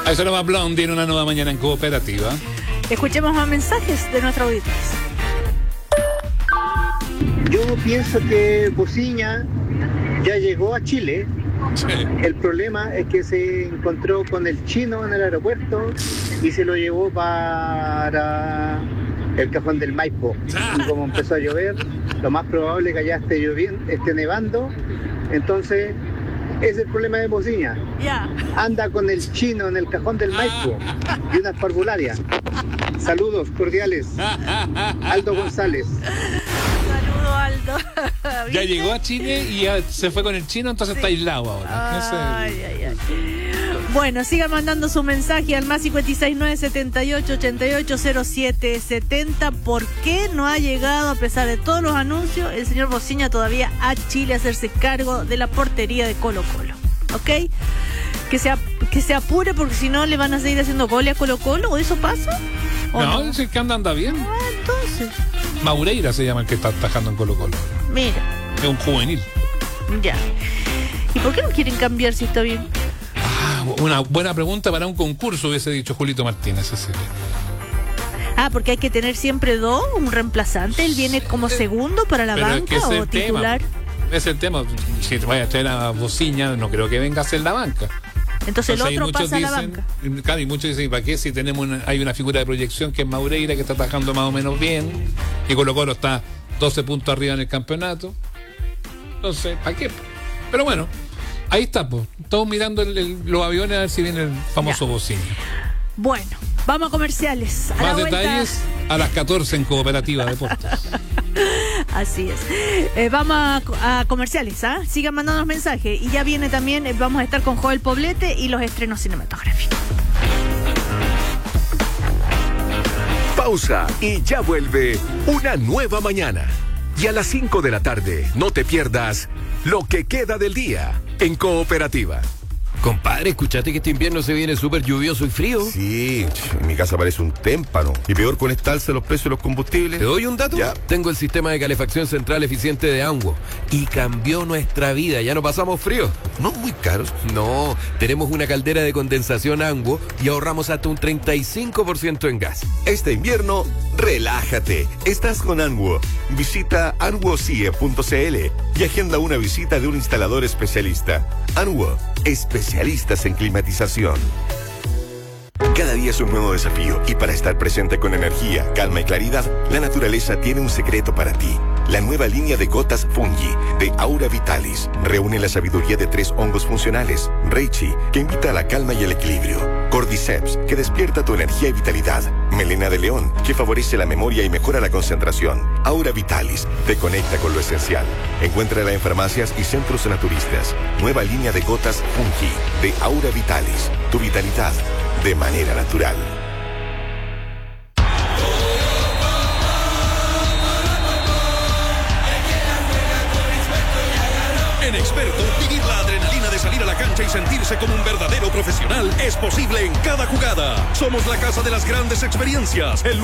Ahí se lo va Blondie en una nueva mañana en Cooperativa. Escuchemos más mensajes de nuestra audiencia. Yo pienso que Bociña ya llegó a Chile. Sí. El problema es que se encontró con el chino en el aeropuerto y se lo llevó para el Cajón del Maipo. Y como empezó a llover, lo más probable es que allá esté nevando. Entonces, ese es el problema de Bociña. Ya. Anda con el chino en el Cajón del Maipo y unas parvularias. Saludos cordiales. Aldo González. Saludos, Aldo. Ya llegó a Chile y ya se fue con el chino, entonces está aislado ahora. Ay. Bueno, sigan mandando su mensaje al más 569 78 88 07 70. ¿Por qué no ha llegado, a pesar de todos los anuncios, el señor Bociña todavía a Chile a hacerse cargo de la portería de Colo-Colo? ¿Ok? Que se apure, porque si no le van a seguir haciendo gole a Colo-Colo. ¿O eso pasa? No, dice que anda bien. Entonces. Maureira se llama el que está atajando en Colo-Colo. Mira. Es un juvenil. Ya. ¿Y por qué no quieren cambiar si está bien? Una buena pregunta para un concurso, hubiese dicho Julito Martínez. Porque hay que tener siempre un reemplazante. Él viene como segundo para la banca, es o titular. Es el tema. Si te vayas a traer a Bociña, no creo que venga a ser la banca. Entonces el otro pasa a la banca. Claro, y muchos dicen, ¿para qué? Si hay una figura de proyección que es Maureira, que está atajando más o menos bien, y Colo-Colo está 12 puntos arriba en el campeonato. Entonces, ¿para qué? Pero bueno, ahí está, pues. Todos mirando los aviones a ver si viene el famoso Bociña. Bueno, vamos a comerciales. Más detalles a las 14 en Cooperativa Deportes. Así es. Vamos a comerciales, Sigan mandándonos mensajes. Y ya viene también, vamos a estar con Joel Poblete y los estrenos cinematográficos. Pausa y ya vuelve una nueva mañana. Y a las 5 de la tarde, no te pierdas lo que queda del día en Cooperativa. Compadre, ¿escuchaste que este invierno se viene súper lluvioso y frío? Sí, en mi casa parece un témpano. Y peor con esta alza de los precios de los combustibles. ¿Te doy un dato? Ya. Tengo el sistema de calefacción central eficiente de Anwo y cambió nuestra vida. Ya no pasamos frío. No muy caros. No, tenemos una caldera de condensación Anwo y ahorramos hasta un 35% en gas. Este invierno, relájate. Estás con Anwo. Visita anwocie.cl y agenda una visita de un instalador especialista. Anwo, especialistas en climatización. Cada día es un nuevo desafío y para estar presente con energía, calma y claridad, la naturaleza tiene un secreto para ti. La nueva línea de gotas Fungi de Aura Vitalis reúne la sabiduría de 3 hongos funcionales. Reishi, que invita a la calma y el equilibrio. Cordyceps, que despierta tu energía y vitalidad. Melena de león, que favorece la memoria y mejora la concentración. Aura Vitalis, te conecta con lo esencial. Encuéntrala en farmacias y centros naturistas. Nueva línea de gotas Fungi de Aura Vitalis. Tu vitalidad de manera natural. En Experto, vivir la adrenalina de salir a la cancha y sentirse como un verdadero profesional es posible en cada jugada. Somos la casa de las grandes experiencias.